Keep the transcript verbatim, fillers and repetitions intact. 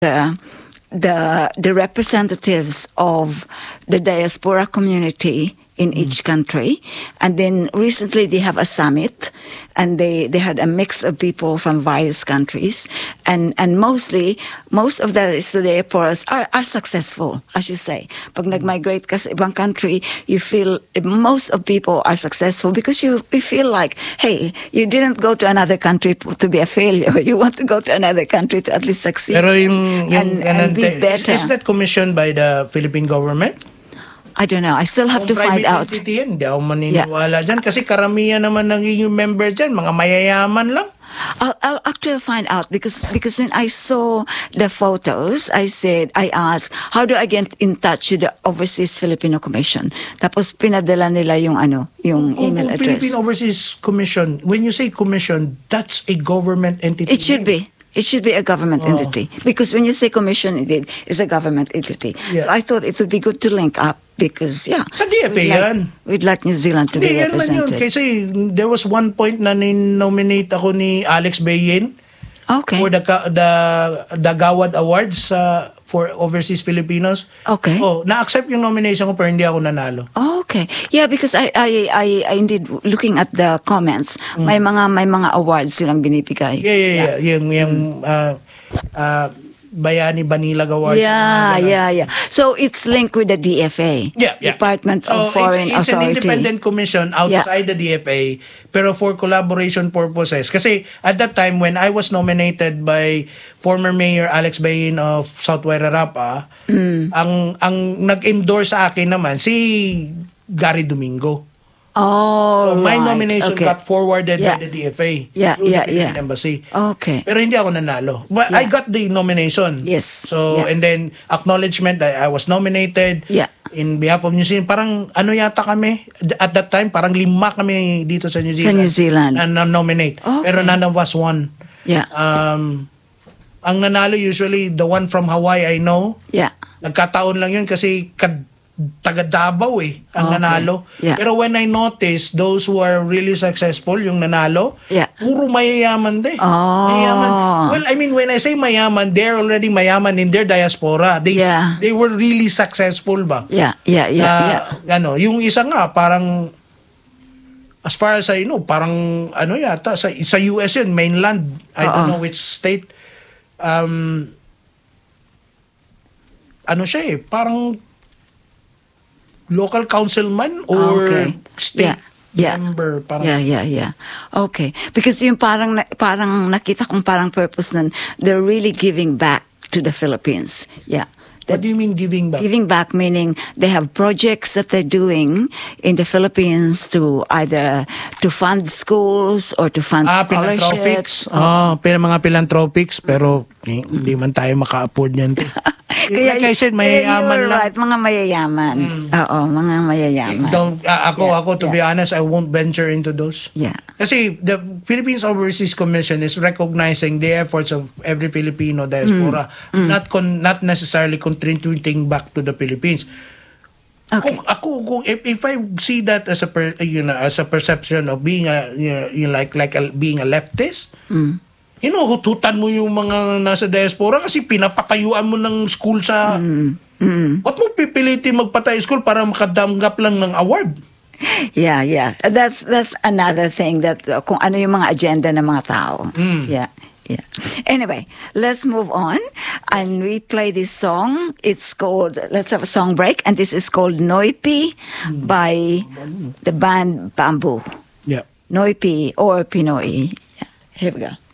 the the the representatives of the diaspora community in each country, and then recently they have a summit, and they, they had a mix of people from various countries, and and mostly most of the diasporas are are successful, as you say. Pag nag-migrate ka sa ibang country, you feel most of people are successful because you, you feel like, hey, you didn't go to another country to be a failure. You want to go to another country to at least succeed. Pero yung, yung and, and be is, better. is that commissioned by the Philippine government? I don't know. I still have Kung to find out. private entity yan, hindi ako maniniwala dyan. Kasi karamihan naman naging member dyan, mga mayayaman lang. I'll, I'll actually find out because because when I saw the photos, I said, I asked, how do I get in touch with the Overseas Filipino Commission? Tapos pinadala nila yung ano, yung Kung- email kung address. Philippine Overseas Commission, when you say commission, that's a government entity. It should be. It should be a government Oh. entity because when you say commission, it is a government entity. Yeah. So I thought it would be good to link up because yeah, Sa D F A we'd yan. like, we'd like New Zealand to Hindi, be yan man yun. represented. Kasi there was one point na nominate ako ni Alex Bayin Okay. for the ka- the the Gawad Awards uh, for Overseas Filipinos. Okay. Oh, na-accept yung nomination ko pero hindi ako nanalo. Okay. Yeah, because I I I, I indeed looking at the comments, may mga may mga awards silang binibigay. Yeah, yeah, yeah. Yung, yung uh, uh, Bayani Banilag Awards. Yeah, mga ganun. yeah, yeah. So it's linked with the D F A, Yeah, yeah. Department So, of Foreign it's, it's an Authority. independent commission outside the D F A, pero for collaboration purposes. Kasi at that time, when I was nominated by former Mayor Alex Bayin of South Wairarapa, Mm. ang ang nag-endorse sa akin naman si Gary Domingo. Oh, So my right. nomination Okay. got forwarded Yeah. by the D F A Yeah, through yeah, the Philippine yeah. Embassy. Okay. Pero hindi ako nanalo. But I Yeah. got the nomination. Yes. So, Yeah. and then acknowledgement that I was nominated Yeah. in behalf of New Zealand. Parang ano yata kami, at that time, parang lima kami dito sa New Sa Zealand. New Zealand. Na, na nominate. Okay. Pero none of us won. Yeah. Um, ang nanalo usually, the one from Hawaii I know, Yeah. nagkataon lang yun kasi kad, taga Davao eh, ang Okay. nanalo. Yeah. Pero when I noticed, those who are really successful, yung nanalo, Yeah. puro mayayaman din. Oh. Mayayaman. Well, I mean, when I say mayaman, they're already mayaman in their diaspora. They Yeah. they were really successful ba? Yeah, yeah, yeah, Na, yeah. Ano, yung isa nga, parang, as far as I know, parang, ano yata, sa, sa U S yun, mainland, I don't Oo. know which state, um, ano siya eh, parang, local councilman or Okay. state Yeah. Yeah. member. Parang, Yeah, yeah, yeah. Okay. Because yung parang na- parang nakita kong parang purpose nun, they're really giving back to the Philippines. Yeah. What do you mean giving back? Giving back meaning they have projects that they're doing in the Philippines to either to fund schools or to fund Ah, philanthropics. scholarships. Oh. Ah, pero mga philanthropics, pero eh, hindi man tayo maka-afford yan. Like I said, mayayaman you're lang. right, mga mayayaman. Oo, mga mayayaman. Don't, ah, ako, Yeah, ako, to yeah. be honest, I won't venture into those. Yeah. Kasi the Philippines Overseas Commission is recognizing the efforts of every Filipino diaspora, Mm. not con, not necessarily contributing back to the Philippines. Okay. Kung ako kung if, if I see that as a per, you know as a perception of being a you know, you like like a, being a leftist, Mm. hinuhututan mo yung mga nasa diaspora kasi pinapatayuan mo ng school sa Mm. Ba't mo pipilitin magpatay school para makadanggap lang ng award? Yeah, yeah. That's that's another thing that uh, kung ano yung mga agenda ng mga tao. Mm. Yeah. Yeah. Anyway, let's move on and we play this song. It's called let's have a song break and this is called Noipi by the band Bamboo. Yeah. Noipi or Pinoy. Yeah. Here we go.